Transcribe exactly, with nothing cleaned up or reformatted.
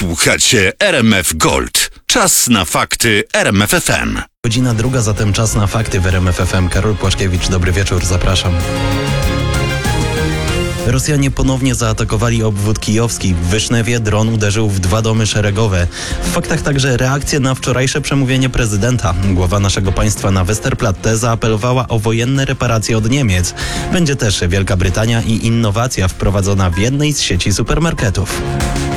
Słuchacie R M F Gold. Czas na fakty R M F F M. Godzina druga, zatem czas na fakty w R M F F M. Karol Płaszkiewicz, dobry wieczór, zapraszam. Rosjanie ponownie zaatakowali obwód kijowski. W Wysznewie dron uderzył w dwa domy szeregowe. W faktach także reakcje na wczorajsze przemówienie prezydenta. Głowa naszego państwa na Westerplatte zaapelowała o wojenne reparacje od Niemiec. Będzie też Wielka Brytania i innowacja wprowadzona w jednej z sieci supermarketów.